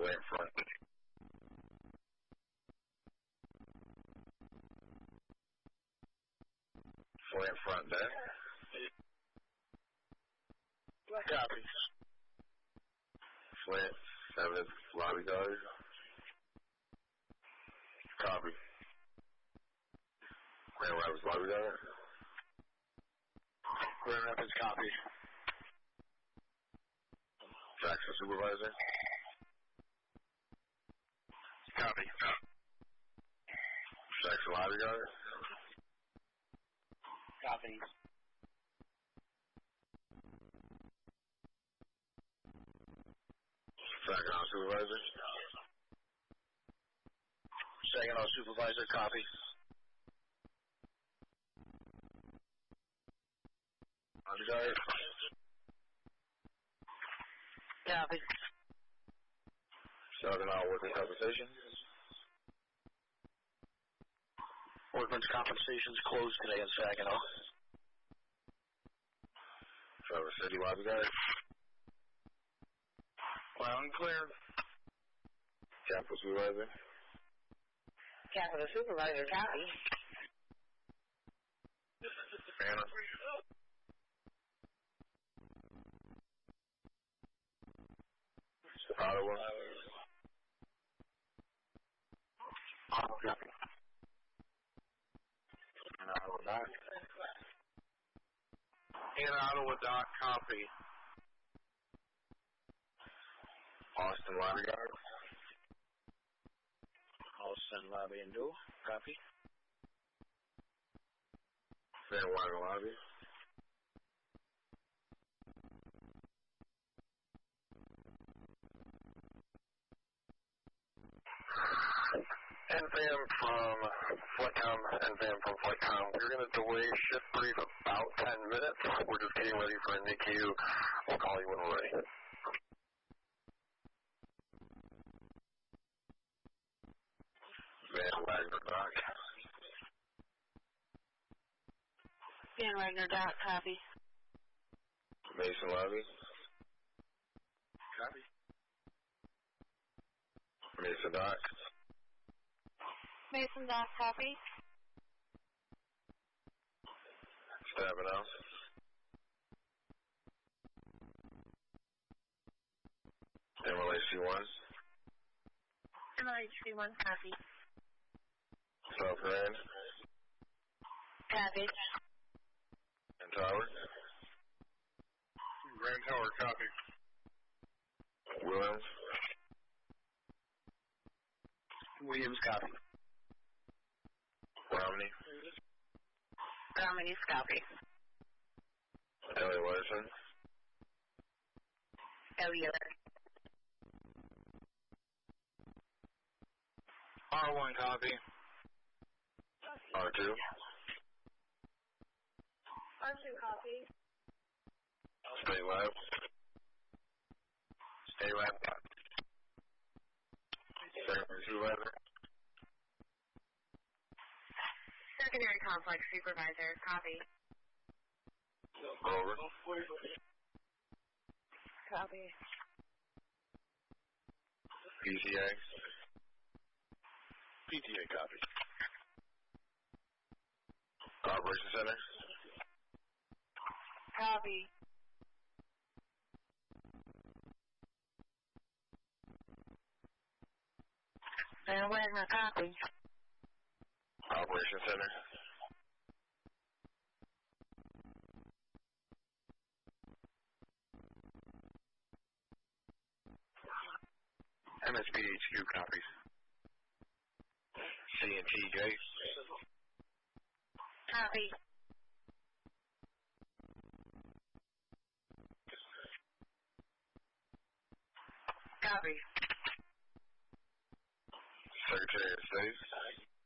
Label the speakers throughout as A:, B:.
A: Flint front. Flint front deck.
B: Copy.
A: Flint, 7th lobby guard. Copy. Grand Rapids lobby guard.
B: Grand Rapids, copy.
A: Jackson supervisor.
B: Copy.
A: Jackson lobby guard.
B: Copy.
A: Saginaw supervisor.
B: Saginaw supervisor, copy.
A: Lobby guard.
B: Copy.
A: Saginaw workers' compensation.
B: Workman's compensation's closed today in Saginaw.
A: Traverse City lobby guard.
B: Loud and clear.
A: Capital supervisor.
C: Capital supervisor, copy.
A: Banner. Ottawa.
B: Copy.
A: And Ottawa doc.
B: In Ottawa, doc, copy.
A: Austin lobby guard.
B: Austin lobby and do, copy.
A: San Juan lobby.
D: NVAM from Flightcom, NVAM from Flightcom. We're going to delay shift brief about 10 minutes. We're just getting ready for a NICU. We'll call you when we're ready.
A: Van Wagner doc.
C: Van Wagner, doc, copy.
A: Mason lobby.
B: Copy.
A: Mason doc.
C: Mason, doc, copy.
A: Stabenow. MLAC1.
C: MLHC1, copy.
A: South Grand.
C: Copy.
A: And Tower.
B: Grand Tower, copy.
A: Williams.
B: Williams, copy.
A: Romney.
C: Romney's, copy.
A: Elliot Larson.
C: Elliot.
B: R1, copy.
A: R2.
C: R2, copy.
A: State Lab.
B: Stay lab,
A: Secondary Supervisor.
C: Secondary complex supervisor, copy.
A: Grover.
C: Copy.
A: PTA.
B: PTA, copy.
A: Operations Center.
C: Copy. Van Wagner, copy.
A: Operations Center.
D: MSPHQ copies.
A: C&T Gate.
C: Copy. Copy.
A: Secretary of State.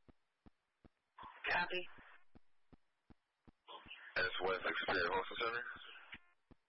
C: Copy.
A: S. West Superior Hospital Center.